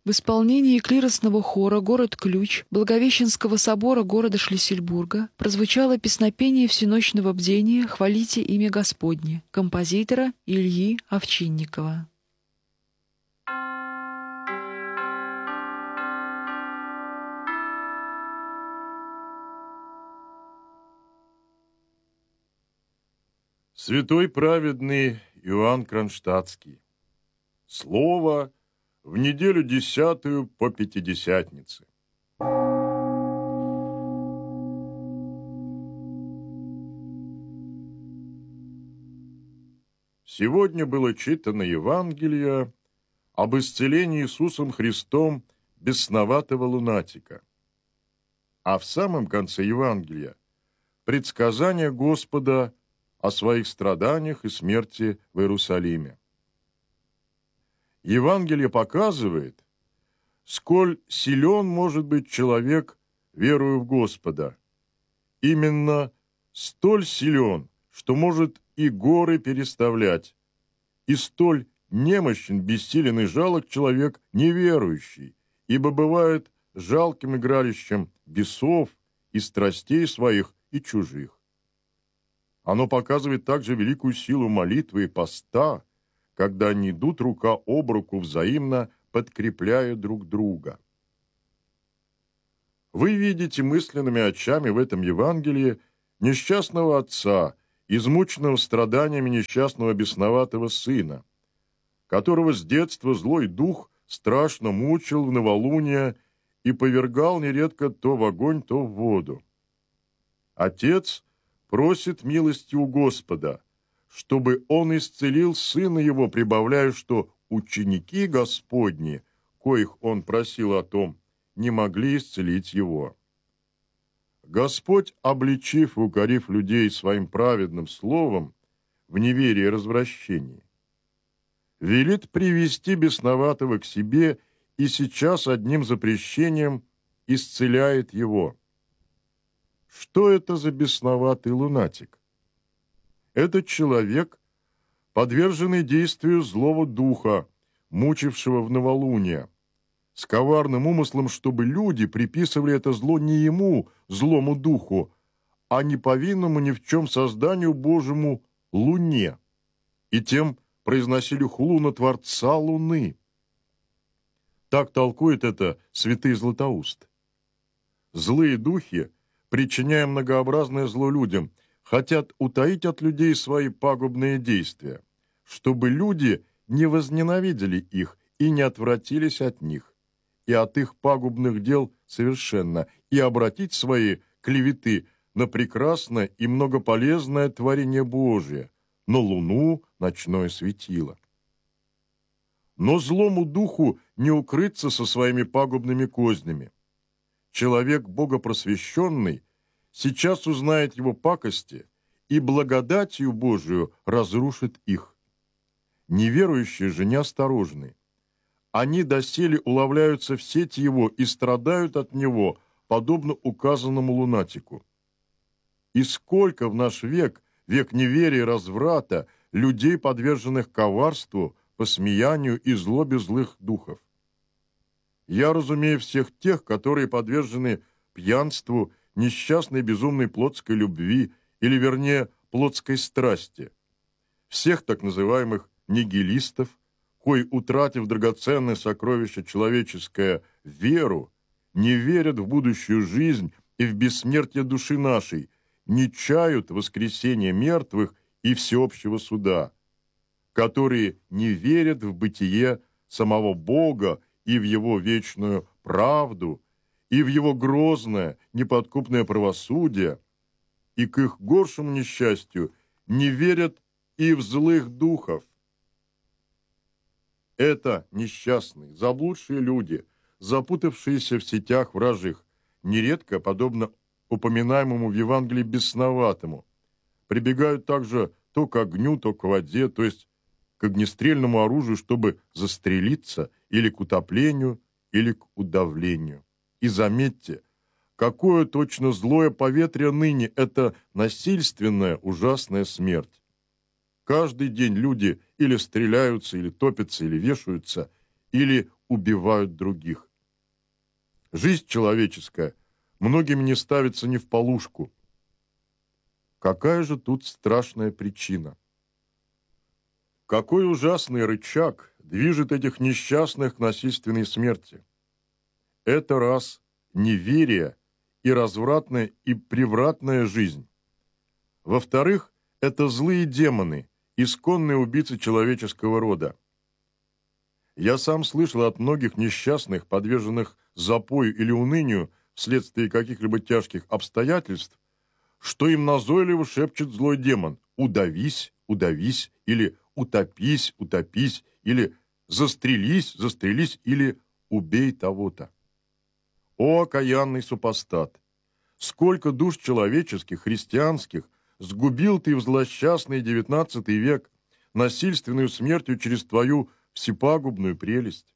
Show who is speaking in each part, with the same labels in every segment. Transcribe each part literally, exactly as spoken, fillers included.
Speaker 1: В исполнении клиросного хора «Город-ключ» Благовещенского собора города Шлиссельбурга прозвучало песнопение всеночного бдения «Хвалите имя Господне» композитора Ильи Овчинникова.
Speaker 2: Святой праведный Иоанн Кронштадтский. Слово в неделю десятую по Пятидесятнице. Сегодня было читано Евангелие об исцелении Иисусом Христом бесноватого лунатика. А в самом конце Евангелия предсказание Господа о своих страданиях и смерти в Иерусалиме. Евангелие показывает, сколь силен может быть человек, веруя в Господа. Именно столь силен, что может и горы переставлять, и столь немощен, бессилен и жалок человек неверующий, ибо бывает жалким игралищем бесов и страстей своих и чужих. Оно показывает также великую силу молитвы и поста, когда они идут рука об руку взаимно, подкрепляя друг друга. Вы видите мысленными очами в этом Евангелии несчастного отца, измученного страданиями несчастного бесноватого сына, которого с детства злой дух страшно мучил в новолуние и повергал нередко то в огонь, то в воду. Отец просит милости у Господа, чтобы он исцелил сына его, прибавляя, что ученики Господни, коих он просил о том, не могли исцелить его. Господь, обличив и укорив людей своим праведным словом в неверии и развращении, велит привести бесноватого к себе и сейчас одним запрещением исцеляет его. Что это за бесноватый лунатик? Это человек, подверженный действию злого духа, мучившего в новолуние, с коварным умыслом, чтобы люди приписывали это зло не ему, злому духу, а неповинному ни в чем созданию Божьему луне, и тем произносили хулу на Творца Луны. Так толкует это святый Златоуст. Злые духи, причиняя многообразное зло людям, хотят утаить от людей свои пагубные действия, чтобы люди не возненавидели их и не отвратились от них, и от их пагубных дел совершенно, и обратить свои клеветы на прекрасное и многополезное творение Божие, на луну, ночное светило. Но злому духу не укрыться со своими пагубными кознями. Человек богопросвещенный сейчас узнает его пакости и благодатью Божию разрушит их. Неверующие же неосторожны. Они доселе уловляются в сеть его и страдают от него, подобно указанному лунатику. И сколько в наш век, век неверия и разврата, людей, подверженных коварству, посмеянию и злобе злых духов. Я разумею всех тех, которые подвержены пьянству, несчастной безумной плотской любви, или, вернее, плотской страсти. Всех так называемых нигилистов, кои, утратив драгоценное сокровище человеческое, веру, не верят в будущую жизнь и в бессмертие души нашей, не чают воскресения мертвых и всеобщего суда, которые не верят в бытие самого Бога и в Его вечную правду, и в Его грозное, неподкупное правосудие, и к их горшему несчастью не верят и в злых духов. Это несчастные, заблудшие люди, запутавшиеся в сетях вражьих, нередко, подобно упоминаемому в Евангелии бесноватому, прибегают также то к огню, то к воде, то есть к огнестрельному оружию, чтобы застрелиться, или к утоплению, или к удавлению. И заметьте, какое точно злое поветрие ныне – это насильственная ужасная смерть. Каждый день люди или стреляются, или топятся, или вешаются, или убивают других. Жизнь человеческая многими не ставится ни в полушку. Какая же тут страшная причина? Какой ужасный рычаг движет этих несчастных к насильственной смерти? Это раз неверие и развратная и превратная жизнь. Во-вторых, это злые демоны, исконные убийцы человеческого рода. Я сам слышал от многих несчастных, подверженных запою или унынию вследствие каких-либо тяжких обстоятельств, что им назойливо шепчет злой демон: «Удавись, удавись», или «Утопись, утопись», или «Застрелись, застрелись», или «Убей того-то». О, окаянный супостат! Сколько душ человеческих, христианских сгубил ты в злосчастный девятнадцатый век насильственную смертью через твою всепагубную прелесть.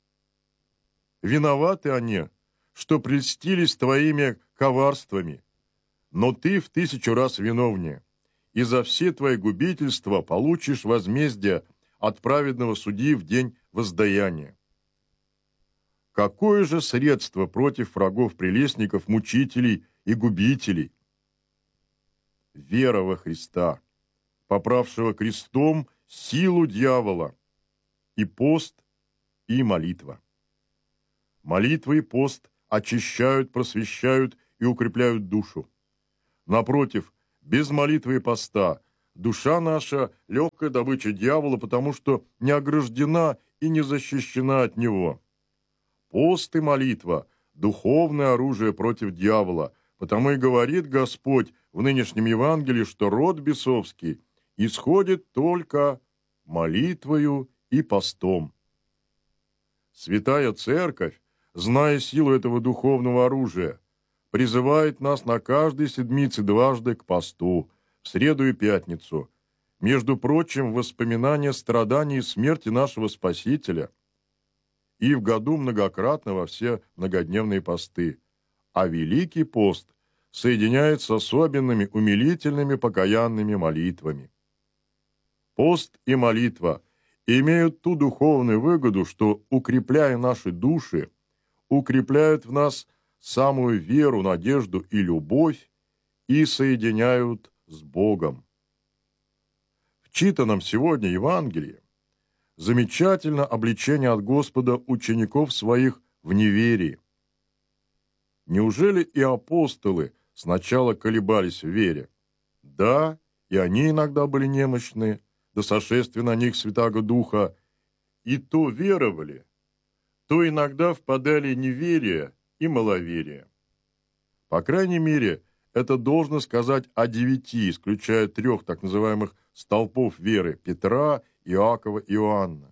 Speaker 2: Виноваты они, что прельстились твоими коварствами, но ты в тысячу раз виновнее, и за все твои губительства получишь возмездие от праведного судьи в день воздаяния. Какое же средство против врагов прелестников, мучителей и губителей? Вера во Христа, поправшего крестом силу дьявола, и пост, и молитва. Молитва и пост очищают, просвещают и укрепляют душу. Напротив, без молитвы и поста душа наша – легкая добыча дьявола, потому что не ограждена и не защищена от него. Пост и молитва – духовное оружие против дьявола, потому и говорит Господь в нынешнем Евангелии, что род бесовский исходит только молитвою и постом. Святая Церковь, зная силу этого духовного оружия, призывает нас на каждой седмице дважды к посту, в среду и пятницу, между прочим, в воспоминание страданий и смерти нашего Спасителя, и в году многократно во все многодневные посты, а Великий пост соединяет с особенными умилительными покаянными молитвами. Пост и молитва имеют ту духовную выгоду, что, укрепляя наши души, укрепляют в нас самую веру, надежду и любовь и соединяют с Богом. В читанном сегодня Евангелии замечательно обличение от Господа учеников своих в неверии. Неужели и апостолы сначала колебались в вере? Да, и они иногда были немощны, до сошествия на них Святаго Духа, и то веровали, то иногда впадали в неверие и маловерие. По крайней мере, это должно сказать о девяти, исключая трех так называемых столпов веры – Петра, Иакова и Иоанна.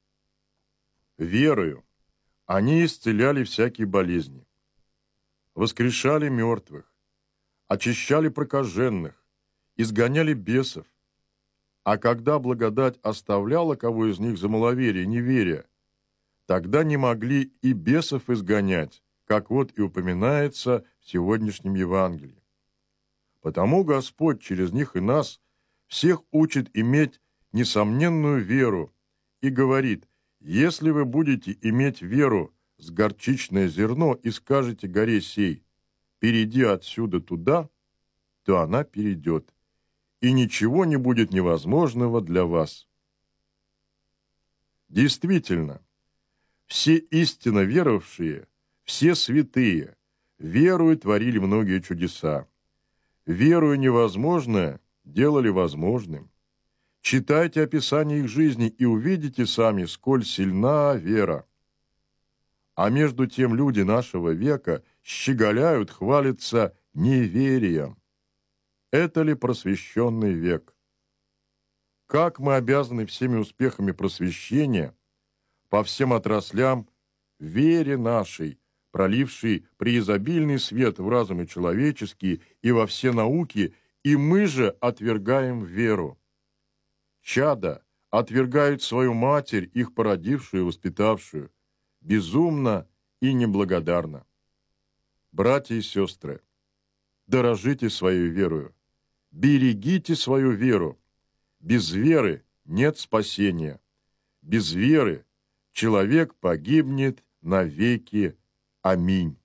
Speaker 2: Верою они исцеляли всякие болезни, воскрешали мертвых, очищали прокаженных, изгоняли бесов, а когда благодать оставляла кого из них за маловерие и неверие, тогда не могли и бесов изгонять, как вот и упоминается в сегодняшнем Евангелии. Потому Господь через них и нас всех учит иметь несомненную веру и говорит: если вы будете иметь веру с горчичное зерно и скажете горе сей: перейди отсюда туда, то она перейдет, и ничего не будет невозможного для вас. Действительно, все истинно веровавшие, все святые, верою творили многие чудеса. Верою невозможное делали возможным. Читайте описание их жизни и увидите сами, сколь сильна вера. А между тем люди нашего века щеголяют, хвалятся неверием. Это ли просвещенный век? Как мы обязаны всеми успехами просвещения по всем отраслям вере нашей, пролившей преизобильный свет в разумы человеческие и во все науки, и мы же отвергаем веру. Чада отвергают свою матерь, их породившую и воспитавшую, безумно и неблагодарно. Братья и сестры, дорожите своей верою, берегите свою веру. Без веры нет спасения. Без веры человек погибнет навеки. Аминь.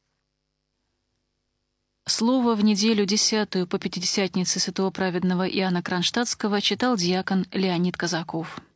Speaker 3: Слово в неделю десятую по Пятидесятнице святого праведного Иоанна Кронштадтского читал диакон Леонид Казаков.